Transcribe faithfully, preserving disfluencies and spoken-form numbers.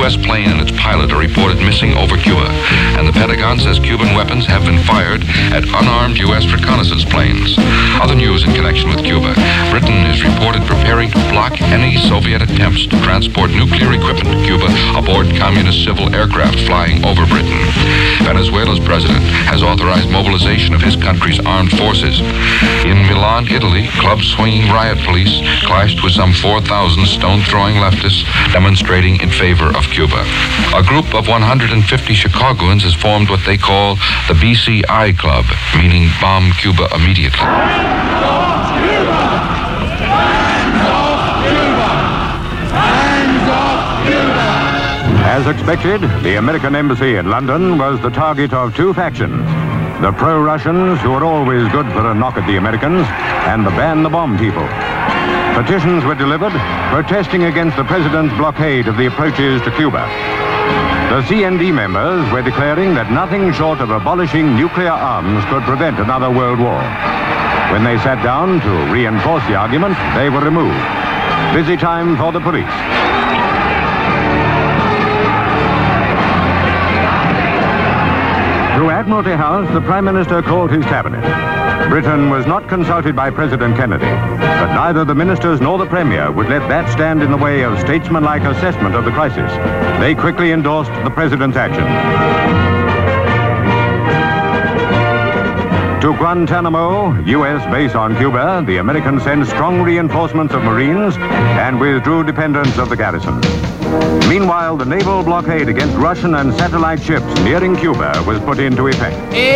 U S plane and its pilot are reported missing over Cuba, and the Pentagon says Cuban weapons have been fired at unarmed U S reconnaissance planes. Other news in connection with Cuba. Britain is reported preparing to block any Soviet attempts to transport nuclear equipment to Cuba aboard communist civil aircraft flying over Britain. Venezuela's president has authorized mobilization of his country's armed forces. In Milan, Italy, club-swinging riot police clashed with some four thousand stone-throwing leftists demonstrating in favor of Cuba. A group of one hundred fifty Chicagoans has formed what they call the B C I Club, meaning Bomb Cuba Immediately. Hands off Cuba! Hands off Cuba! Hands off Cuba! As expected, the American embassy in London was the target of two factions. The pro-Russians, who are always good for a knock at the Americans, and the ban-the-bomb people. Petitions were delivered protesting against the president's blockade of the approaches to Cuba. The C N D members were declaring that nothing short of abolishing nuclear arms could prevent another world war. When they sat down to reinforce the argument, they were removed. Busy time for the police. Through Admiralty House, the Prime Minister called his cabinet. Britain was not consulted by President Kennedy, but neither the ministers nor the Premier would let that stand in the way of statesmanlike assessment of the crisis. They quickly endorsed the President's action. To Guantanamo, U S base on Cuba, the Americans sent strong reinforcements of Marines and withdrew dependence of the garrison. Meanwhile, the naval blockade against Russian and satellite ships nearing Cuba was put into effect.